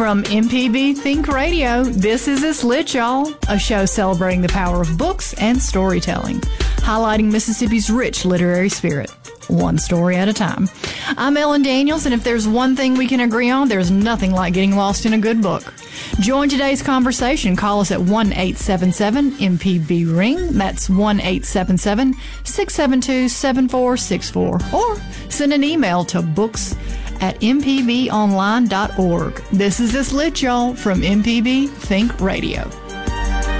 From MPB Think Radio, this is It's Lit, y'all, a show celebrating the power of books and storytelling, highlighting Mississippi's rich literary spirit, one story at a time. I'm Ellen Daniels, and if there's one thing we can agree on, there's nothing like getting lost in a good book. Join today's conversation. Call us at 1-877-MPB-RING. That's 1-877-672-7464. Or send an email to books@mpbonline.org. This is It's Lit, y'all, from MPB Think Radio.